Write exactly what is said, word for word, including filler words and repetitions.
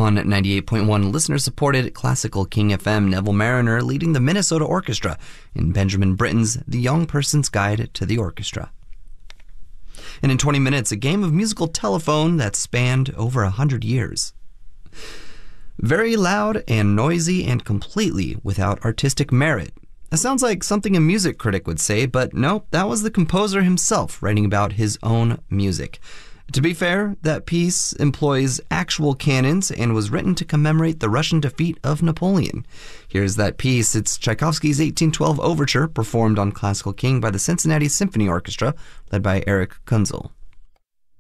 On ninety-eight point one listener-supported Classical King F M, Neville Mariner leading the Minnesota Orchestra in Benjamin Britten's The Young Person's Guide to the Orchestra. And in twenty minutes, a game of musical telephone that spanned over a hundred years. Very loud and noisy and completely without artistic merit. That sounds like something a music critic would say, but no, that was the composer himself writing about his own music. To be fair, that piece employs actual cannons and was written to commemorate the Russian defeat of Napoleon. Here's that piece. It's Tchaikovsky's eighteen twelve Overture, performed on Classical King by the Cincinnati Symphony Orchestra, led by Eric Kunzel.